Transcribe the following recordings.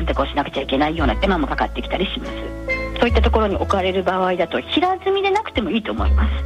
洗濯をしなくちゃいけないような手間もかかってきたりします。そういったところに置かれる場合だと平積みでなくてもいいと思います。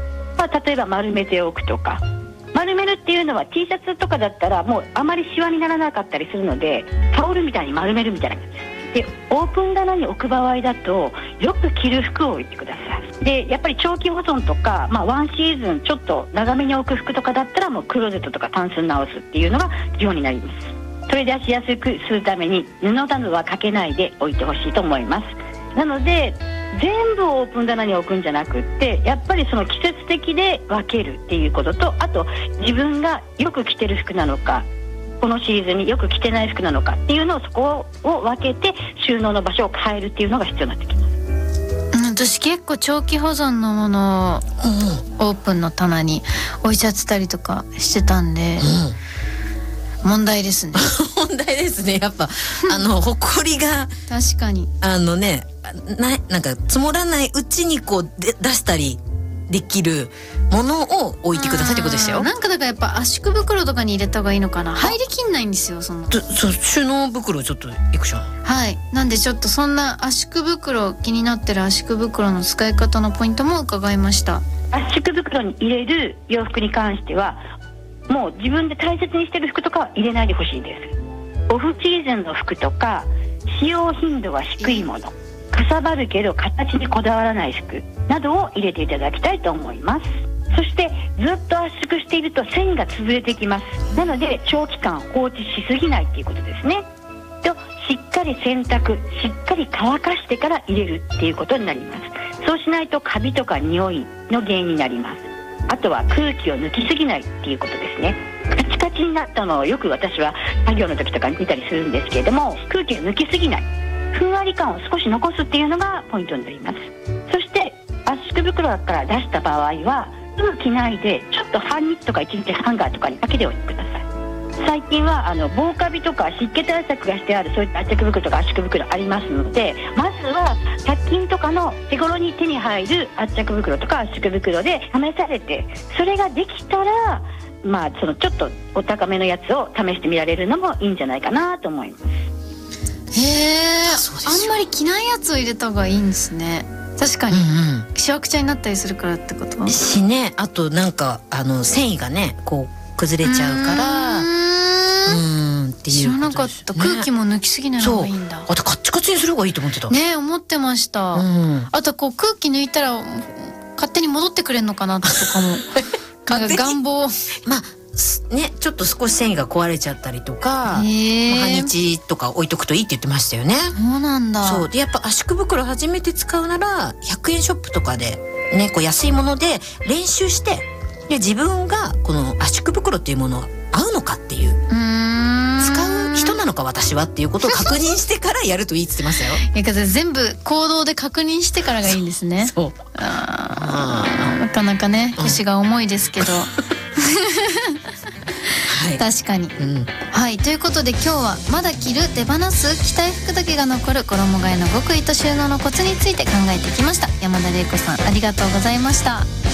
例えば丸めておくとか、丸めるっていうのは T シャツとかだったらもうあまりシワにならなかったりするので、タオルみたいに丸めるみたいな感じです。でオープン棚に置く場合だとよく着る服を置いてください。でやっぱり長期保存とか、ワンシーズンちょっと長めに置く服とかだったらもうクローゼットとかタンスに直すっていうのが基本になります。取り出しやすくするために布などはかけないで置いてほしいと思います。なので全部オープン棚に置くんじゃなくって、やっぱりその季節的で分けるっていうことと、あと自分がよく着てる服なのかこのシーズンによく着てない服なのかっていうのをそこを分けて収納の場所を変えるっていうのが必要になってきます。 私結構長期保存のものをオープンの棚に置いちゃってたりとかしてたんで、問題ですね問題ですね。やっぱほこりが確かになんか積もらないうちにこう出したりできるものを置いてくださいってことですよ。 なんかだからやっぱ圧縮袋とかに入れた方がいいのかな。入りきんないんですよそう収納袋ちょっといくしょ。 はい、なんでちょっとそんな圧縮袋、気になってる圧縮袋の使い方のポイントも伺いました。 圧縮袋に入れる洋服に関してはもう自分で大切にしてる服とかは入れないでほしいんです。オフシーズンの服とか使用頻度が低いもの、かさばるけど形にこだわらない服などを入れていただきたいと思います。そしてずっと圧縮していると繊維が潰れてきます。なので長期間放置しすぎないということですね。としっかり洗濯、しっかり乾かしてから入れるっていうことになります。そうしないとカビとか匂いの原因になります。あとは空気を抜きすぎないっていうことですね。カチカチになったのをよく私は作業の時とかに見たりするんですけれども、空気を抜きすぎない、ふんわり感を少し残すっていうのがポイントになります。そして圧縮袋から出した場合はすぐ着ないでちょっと半日とか1日ハンガーとかにかけておいてください。最近は防カビとか湿気対策がしてあるそういった圧縮袋とか圧縮袋ありますので、まずは100均とかの手頃に手に入る圧縮袋とか圧縮袋で試されて、それができたらそのちょっとお高めのやつを試してみられるのもいいんじゃないかなと思います。 へー、あんまり着ないやつを入れた方がいいんですね。確かに、しわくちゃになったりするからってことしね。あとなんか繊維がねこう崩れちゃうからっていう、 知らなかった、空気も抜きすぎない方がいいんだ。 あとカッチカチにする方がいいと思ってたね。思ってました、あとこう空気抜いたら勝手に戻ってくれるのかなとかもなんか願望ちょっと少し繊維が壊れちゃったりとか、半日とか置いとくといいって言ってましたよね。 そうなんだ。 そうでやっぱ圧縮袋初めて使うなら100円ショップとかでねこう安いもので練習して、で自分がこの圧縮袋っていうものは合うのかっていう、使う人なのか私はっていうことを確認してからやるといいって言ってましたよ。 いや全部行動で確認してからがいいんですね。 そうなかなかね腰が重いですけどはい、確かに、はい、ということで今日はまだ着る、手放す、着たい服だけが残る衣替えの極意と収納のコツについて考えてきました。山田玲子さんありがとうございました。